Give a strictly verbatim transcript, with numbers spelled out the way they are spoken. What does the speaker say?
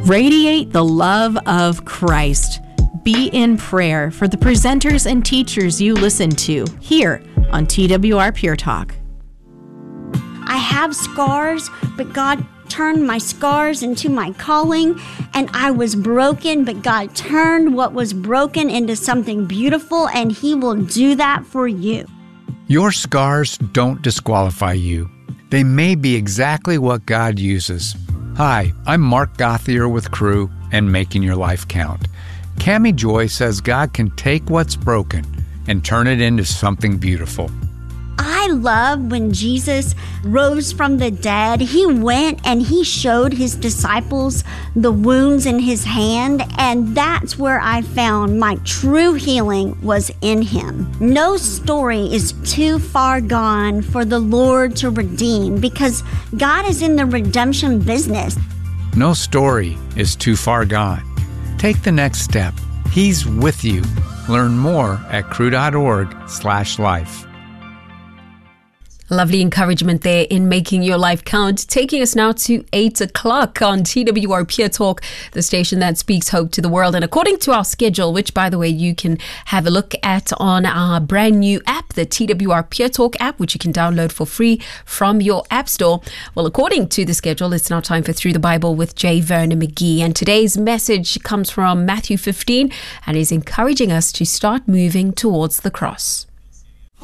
Radiate the love of Christ. Be in prayer for the presenters and teachers you listen to here on T W R Pure Talk. I have scars, but God turned my scars into my calling, and I was broken, but God turned what was broken into something beautiful, and He will do that for you. Your scars don't disqualify you. They may be exactly what God uses. Hi, I'm Mark Gothier with Crew and Making Your Life Count. Cammie Joy says God can take what's broken and turn it into something beautiful. I love when Jesus rose from the dead. He went and He showed His disciples the wounds in His hand, and that's where I found my true healing was in Him. No story is too far gone for the Lord to redeem because God is in the redemption business. No story is too far gone. Take the next step. He's with you. Learn more at crew.org slash life. Lovely encouragement there in Making Your Life Count, taking us now to eight o'clock on T W R Pure Talk, the station that speaks hope to the world. And according to our schedule, which, by the way, you can have a look at on our brand new app, the T W R Pure Talk app, which you can download for free from your app store. Well, according to the schedule, it's now time for Through the Bible with J. Vernon McGee. And today's message comes from Matthew fifteen and is encouraging us to start moving towards the cross.